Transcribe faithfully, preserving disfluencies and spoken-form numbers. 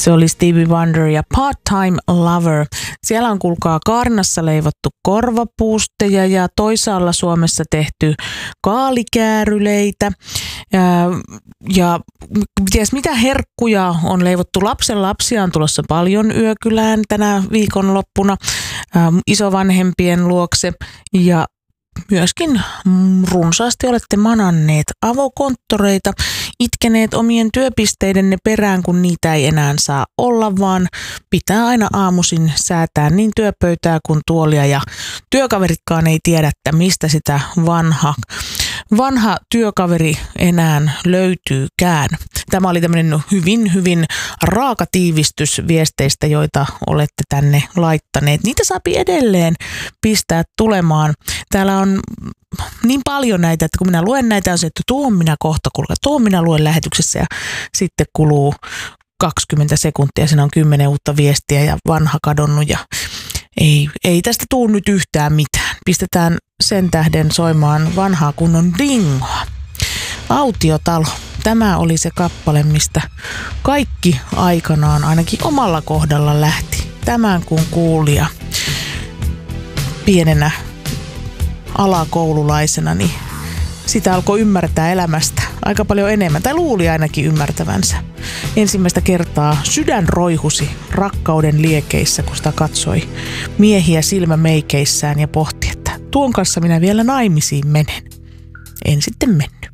Se oli Stevie Wonder ja Part-Time Lover. Siellä on kuulkaa Kaarnassa leivottu korvapuusteja ja toisaalla Suomessa tehty kaalikääryleitä. Ja, ja ties mitä herkkuja on leivottu. Lapsen lapsia on tulossa paljon yökylään tänä viikonloppuna ähm, isovanhempien luokse ja myöskin runsaasti olette mananneet avokonttoreita, itkeneet omien työpisteidenne perään, kun niitä ei enää saa olla, vaan pitää aina aamuisin säätää niin työpöytää kuin tuolia ja työkaveritkaan ei tiedä, että mistä sitä vanha, vanha työkaveri enää löytyykään. Tämä oli tämmöinen hyvin, hyvin raaka tiivistys viesteistä, joita olette tänne laittaneet. Niitä saapi edelleen pistää tulemaan. Täällä on niin paljon näitä, että kun minä luen näitä, on se, että tuon minä kohta, kulka, tuon minä luen lähetyksessä ja sitten kuluu kaksikymmentä sekuntia, siinä on kymmenen uutta viestiä ja vanha kadonnut ja ei, ei tästä tule nyt yhtään mitään. Pistetään sen tähden soimaan vanhaa kunnon dingoa. Autiotalo. Tämä oli se kappale, mistä kaikki aikanaan ainakin omalla kohdalla lähti. Tämän kun kuulija pienenä alakoululaisena, niin sitä alkoi ymmärtää elämästä aika paljon enemmän, tai luuli ainakin ymmärtävänsä. Ensimmäistä kertaa sydän roihusi rakkauden liekeissä, kun sitä katsoi miehiä silmämeikeissään ja pohti, että tuon kanssa minä vielä naimisiin menen. En sitten mennyt.